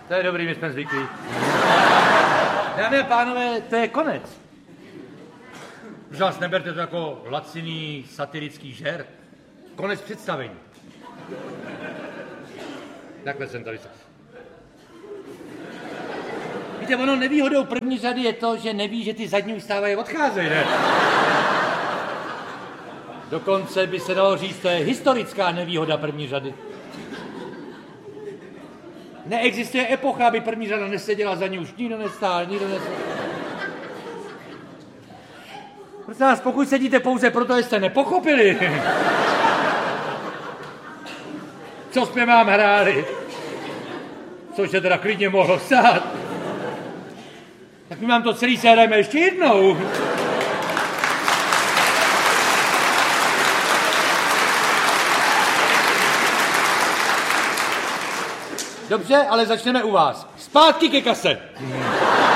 To je dobrý, my jsme zvyklí. Dámy a pánové, to je konec. Už vás neberte to jako laciný satirický žert. Konec představení. Takhle jsem tady. Víte, ono nevýhodou první řady je to, že neví, že ty zadní ustávají a odcházejí, ne? Dokonce by se dalo říct, to je historická nevýhoda první řady. Neexistuje epocha, aby první řada neseděla, za ní už nikdo nestál, nikdo nestál. Prosím vás, pokud sedíte pouze proto, že jste nepochopili, co jsme vám hráli, což se teda klidně mohlo stát, tak my vám to celý sehrajeme ještě jednou. Dobře, ale začneme u vás. Zpátky ke kase.